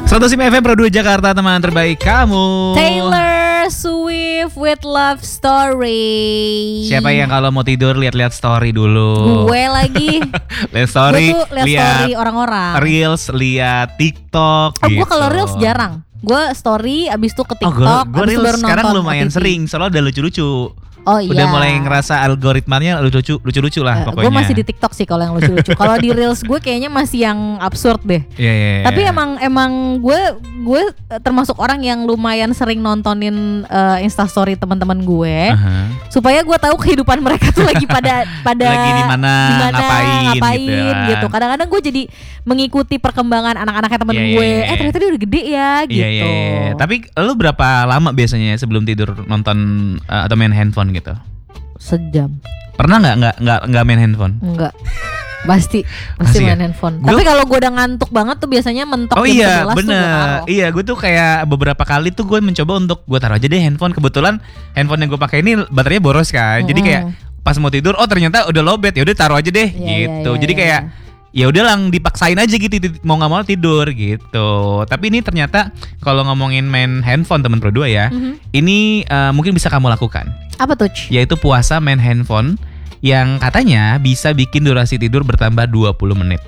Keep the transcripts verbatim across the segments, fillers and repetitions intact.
seratus lima F M Pro dua Jakarta, teman terbaik kamu. Taylor Swift with Love Story. Siapa yang kalau mau tidur lihat-lihat story dulu? Gue lagi. Lihat story, Gue tuh lihat story orang-orang. Reels, lihat TikTok. Oh, gitu. gue kalau Reels jarang. Gue story abis itu ke Oh, TikTok. gue abis itu Reels baru sekarang nonton lumayan O T T. sering, soalnya udah lucu-lucu. Oh iya. Udah mulai ngerasa algoritmanya lucu-lucu, lucu-lucu lah Uh, pokoknya. gue masih di TikTok sih kalau yang lucu-lucu. Kalau di Reels gue kayaknya masih yang absurd deh. Iya, iya, iya. Tapi emang emang gue gue termasuk orang yang lumayan sering nontonin uh, Instastory teman-teman gue, uh-huh. supaya gue tahu kehidupan mereka tuh lagi pada pada Lagi di mana, ngapain, ngapain gitu kan. gitu. Kadang-kadang gue jadi mengikuti perkembangan anak-anaknya temen Iya, iya, gue. iya. Eh ternyata dia udah gede ya gitu. Iya, iya, iya. Tapi lu berapa lama biasanya sebelum tidur nonton uh, atau main handphone gitu? Sejam. Pernah nggak nggak nggak nggak main handphone? Enggak. Pasti Pasti pasti ya? main handphone. Gua- Tapi kalau gue udah ngantuk banget tuh biasanya mentok Oh jam iya sebelas tuh gue bener. taruh. Iya gue tuh kayak beberapa kali tuh gue mencoba untuk gue taruh aja deh handphone. Kebetulan handphone yang gue pakai ini baterainya boros kan. Jadi kayak pas mau tidur, oh ternyata udah lowbat, ya udah taruh aja deh Iya, gitu. iya, iya, Jadi iya, kayak ya udah lang dipaksain aja gitu, mau nggak mau tidur gitu. Tapi ini ternyata kalau ngomongin main handphone temen Pro dua ya, Mhm. ini uh, mungkin bisa kamu lakukan, Apa tuh? yaitu puasa main handphone yang katanya bisa bikin durasi tidur bertambah dua puluh menit.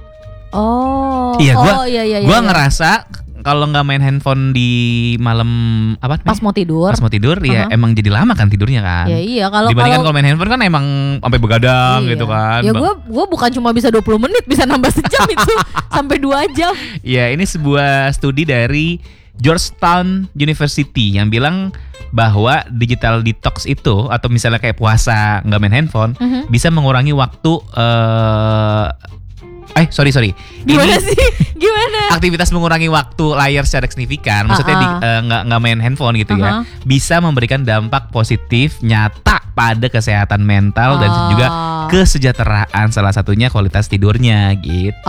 Oh. Iya, gua- oh, iya, iya, Gue iya. ngerasa kalau nggak main handphone di malam apa? Pas mau tidur. Pas mau tidur, ya Uh-huh. emang jadi lama kan tidurnya kan. Ya iya kalau Dibandingkan kalau kalau main handphone kan emang sampai begadang iya. gitu kan. Ya gue gue bukan cuma bisa dua puluh menit, bisa nambah sejam itu sampai dua jam. Ya ini sebuah studi dari Georgetown University yang bilang bahwa digital detox itu atau misalnya kayak puasa nggak main handphone Mhm. bisa mengurangi waktu eh eh sorry sorry Gimana ini sih? Gimana? aktivitas mengurangi waktu layar secara signifikan, maksudnya di, Uh-uh. eh, nggak nggak main handphone gitu ya, Uh-huh. bisa memberikan dampak positif nyata pada kesehatan mental dan Oh. juga kesejahteraan, salah satunya kualitas tidurnya gitu.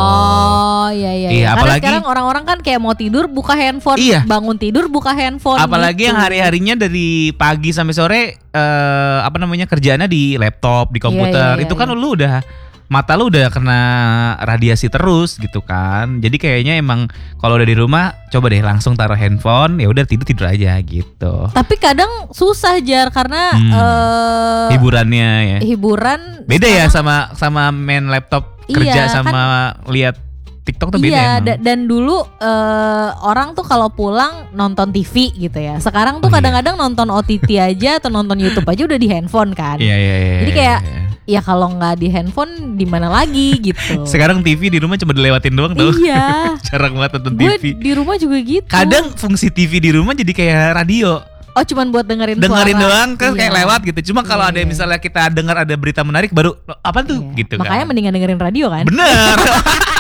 Oh iya iya. Iya, iya. Karena apalagi- sekarang orang-orang kan kayak mau tidur buka handphone, Iya. bangun tidur buka handphone. Apalagi gitu. yang hari-harinya dari pagi sampai sore eh, apa namanya kerjaannya di laptop, di komputer, iya, itu iya. kan lu udah mata lu udah kena radiasi terus gitu kan. Jadi kayaknya emang kalau udah di rumah coba deh langsung taruh handphone, ya udah tidur tidur aja gitu. Tapi kadang susah Jar karena Hmm. eh, Hiburannya ya. hiburan Beda ya sekarang- sama sama main laptop Iya, kerja kan- sama lihat TikTok tuh beda Iya, emang. da- dan dulu eh, orang tuh kalau pulang nonton T V gitu ya. Sekarang Oh, tuh iya. kadang-kadang nonton O T T aja atau nonton YouTube aja udah di handphone kan. Iya iya iya. Jadi iya, kayak iya. ya kalau nggak di handphone di mana lagi gitu. Sekarang T V di rumah cuma dilewatin doang tuh. Iya. Jarang banget nonton Gue T V. di rumah juga gitu. Kadang fungsi T V di rumah jadi kayak radio. Oh cuman buat dengerin Dengerin suara. doang kan kayak Iya. lewat gitu. Cuma kalau Iya, ada iya. misalnya kita dengar ada berita menarik baru apa tuh Iya. gitu Makanya kan. mendingan dengerin radio kan. Bener.